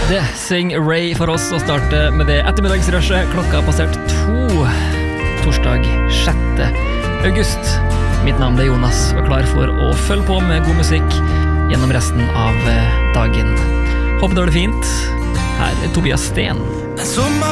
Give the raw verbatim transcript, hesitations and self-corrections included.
Det synger Ray for oss og starter med det ettermiddagsrushet. Klokka har passert to. Torsdag sjette august. Mitt navn er Jonas og er klar for å følge på med god musikk gjennom resten av dagen. Håper det var det fint. Her er Tobias Sten.